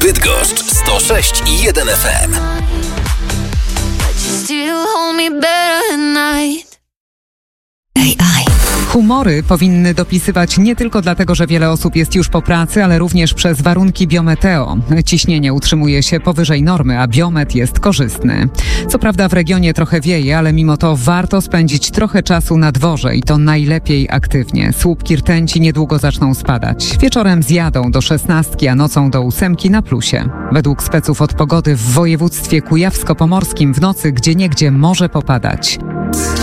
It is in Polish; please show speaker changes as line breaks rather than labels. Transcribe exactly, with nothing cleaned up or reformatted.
Bydgoszcz sto sześć i jeden F M.
A I. Humory powinny dopisywać nie tylko dlatego, że wiele osób jest już po pracy, ale również przez warunki biometeo. Ciśnienie utrzymuje się powyżej normy, a biomet jest korzystny. Co prawda w regionie trochę wieje, ale mimo to warto spędzić trochę czasu na dworze i to najlepiej aktywnie. Słupki rtęci niedługo zaczną spadać. Wieczorem zjadą do szesnastki, a nocą do ósemki na plusie. Według speców od pogody w województwie kujawsko-pomorskim w nocy gdzieniegdzie może popadać.